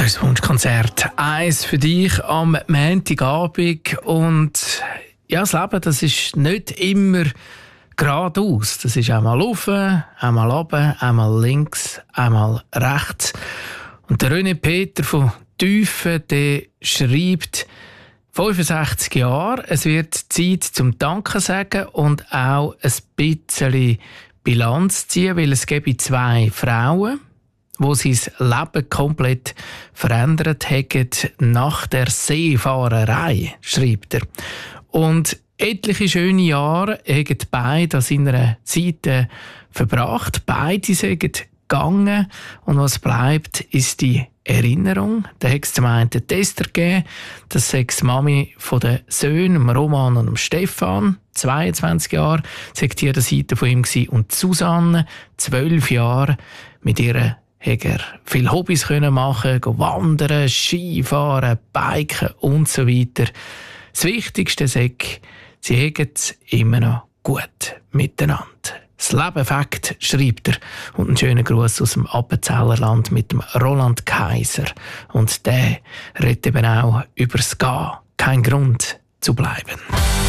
unser Wunschkonzert. Eins für dich am Montagabend. Und ja, das Leben, das ist nicht immer geradeaus. Das ist einmal rauf, einmal runter, einmal links, einmal rechts. Und der René Peter von Tüfen, der schreibt, 65 Jahre, es wird Zeit zum Danke sagen und auch ein bisschen Bilanz ziehen, weil es gäbe 2 Frauen, die sein Leben komplett verändert haben nach der Seefahrerei, schreibt er. Und etliche schöne Jahre haben beide an seiner Seite verbracht. Beide sind gegangen. Und was bleibt, ist die Erinnerung. Da hat es zum einen Tester gegeben. Das ist die Mami von den Söhnen, Roman und Stefan, 22 Jahre. Sie war an der Seite von ihm. Und Susanne, 12 Jahre, mit ihrer hat er viele Hobbys machen, wandern, Skifahren, biken und so weiter. Das Wichtigste ist, sie haben es immer noch gut miteinander. Das Leben Fakt, schreibt er. Und einen schönen Gruß aus dem Appenzellerland mit dem Roland Kaiser. Und der redet eben auch über das Gehen. Kein Grund zu bleiben.